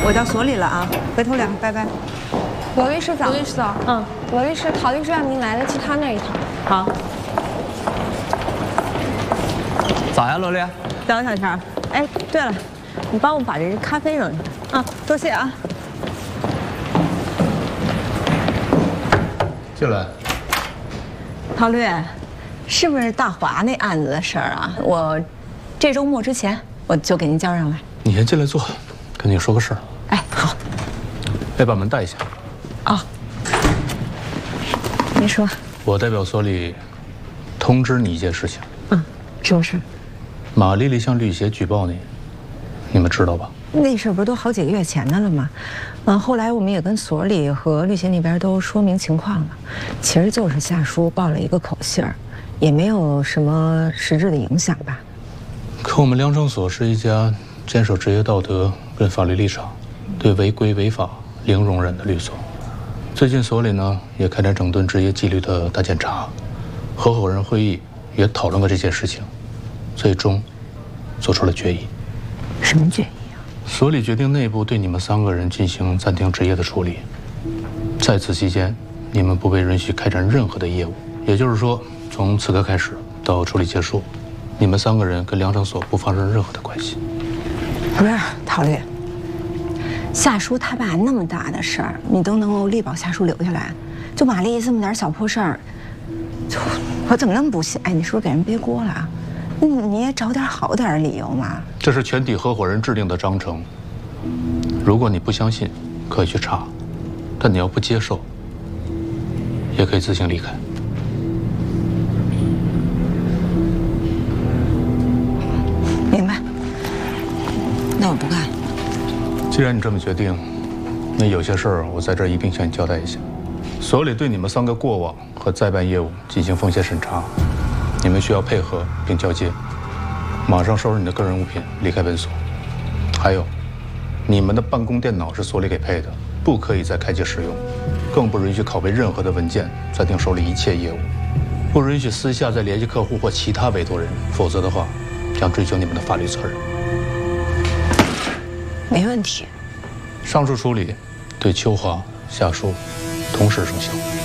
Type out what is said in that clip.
我到所里了啊，回头聊，拜拜。 罗律师早。 罗律师早。 罗律师，陶律师让您来了，去他那一趟。 好。 早呀，罗律。 等小天。哎，对了，你帮我把这咖啡扔上啊，多谢啊。 进来。 陶律，是不是大华那案子的事儿啊？我这周末之前我就给您交上来。 你先进来坐，跟你说个事儿。 哎，好。 哎，把门带一下。 啊。您说。 我代表所里通知你一件事情。 什么事？ 马丽丽向律协举报你，你们知道吧？ 那事儿不是都好几个月前的了吗？后来我们也跟所里和律协那边都说明情况了，其实就是夏叔报了一个口信儿，也没有什么实质的影响吧。 可我们良政所是一家坚守职业道德跟法律立场，对违规违法零容忍的律所。最近所里呢也开展整顿职业纪律的大检查，合伙人会议也讨论过这件事情，最终做出了决议。 什么决议？ 所里决定内部对你们3个人进行暂停执业的处理，在此期间，你们不被允许开展任何的业务。也就是说，从此刻开始到处理结束，你们3个人跟良政所不发生任何的关系。 不是，陶律，夏叔他爸那么大的事儿，你都能够力保夏叔留下来，就马丽这么点小破事儿，我怎么那么不信？哎，你是不是给人背锅了啊？你也找点好点的理由嘛。 这是全体合伙人制定的章程，如果你不相信，可以去查，但你要不接受，也可以自行离开。 明白。那我不干。 既然你这么决定，那有些事儿我在这儿一并向你交代一下。所里对你们3个过往和在办业务进行风险审查，你们需要配合并交接。马上收拾你的个人物品，离开本所。还有，你们的办公电脑是所里给配的，不可以再开机使用，更不允许拷贝任何的文件，暂停手里一切业务，不允许私下再联系客户或其他委托人，否则的话，将追究你们的法律责任。 没问题。 上述处理对秋华、夏叔同时生效。